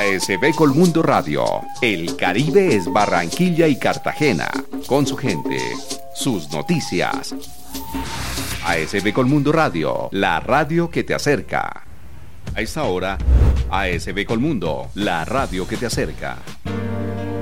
ASB Colmundo Radio. El Caribe es Barranquilla y Cartagena. Con su gente, sus noticias. ASB Colmundo Radio, la radio que te acerca. A esta hora, ASB Colmundo, la radio que te acerca.